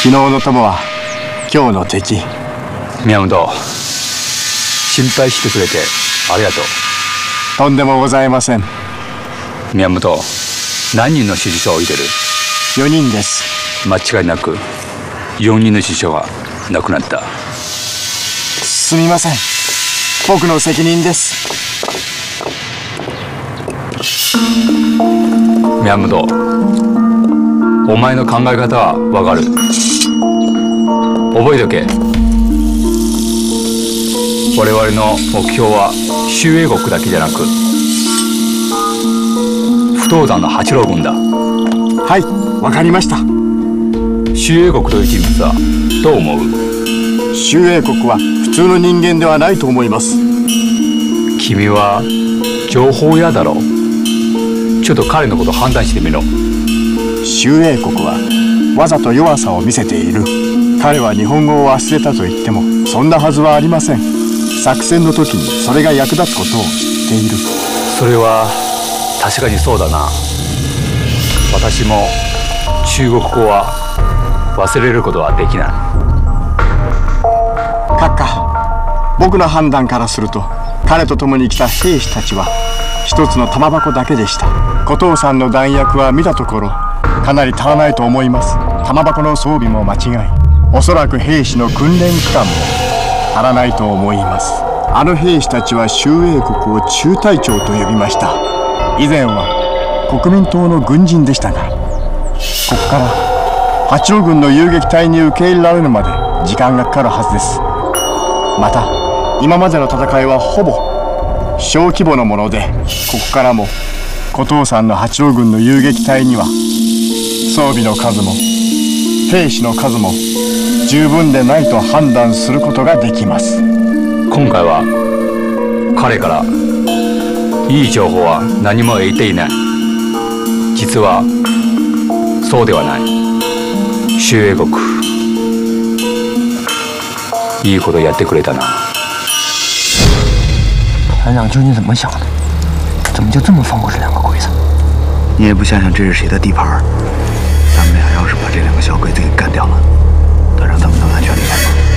昨日の友は今日の敵。 宮本、心配してくれてありがとう。 とんでもございません。 宮本、何人の支持者を置いてる ？4人です。 間違いなく4人の支持者が亡くなった。 すみません、僕の責任です。 宮本、お前の考え方はわかる。覚えとけ。我々の目標は周英国だけじゃなく不動山の八郎軍だ。 はい、わかりました。 周英国という人物はどう思う？ 周英国は普通の人間ではないと思います。 君は情報屋だろう。ちょっと彼のこと判断してみろ。 周英国はわざと弱さを見せている。彼は日本語を忘れたと言ってもそんなはずはありません。作戦の時にそれが役立つことを知っている。 それは確かにそうだな。私も中国語は忘れることはできない。 閣下、僕の判断からすると彼と共に来た兵士たちは一つの玉箱だけでした。小藤さんの弾薬は見たところかなり足らないと思います。玉箱の装備も間違い、おそらく兵士の訓練期間も足らないと思います。あの兵士たちは周英国を中隊長と呼びました。以前は国民党の軍人でしたが、ここから八郎軍の遊撃隊に受け入れられるまで時間がかかるはずです。また今までの戦いはほぼ小規模のもので、ここからも小藤さんの八郎軍の遊撃隊には装備の数も兵士の数も十分でないと判断することができます。 今回は彼からいい情報は何も得ていない。実はそうではない。周英国、いいことやってくれたな。 团长究竟怎么想的？怎么就这么放过这两个鬼子？ 你也不想想这是谁的地盘？咱们俩要是把这两个小鬼子给干掉了，他让他们能安全离开吗？